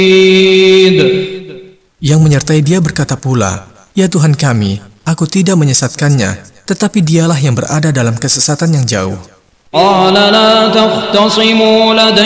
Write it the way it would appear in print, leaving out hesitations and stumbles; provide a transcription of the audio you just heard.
Yang menyertai dia berkata pula, "Ya Tuhan kami, aku tidak menyesatkannya, tetapi dialah yang berada dalam kesesatan yang jauh."